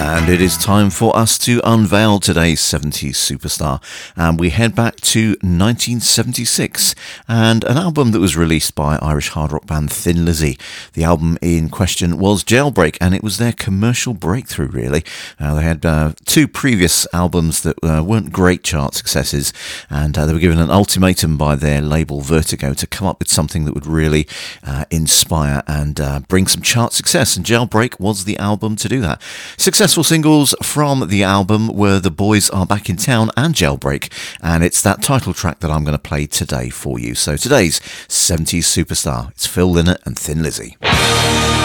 And it is time for us to unveil today's 70s superstar. And we head back to 1976 and an album that was released by Irish hard rock band Thin Lizzy. The album in question was Jailbreak, and it was their commercial breakthrough, really. They had two previous albums that weren't great chart successes, and they were given an ultimatum by their label Vertigo to come up with something that would really inspire and bring some chart success, and Jailbreak was the album to do that. Successful singles from the album were The Boys Are Back in Town and Jailbreak, and it's that title track that I'm going to play today for you. So today's 70s superstar, it's Phil Lynott and Thin Lizzy.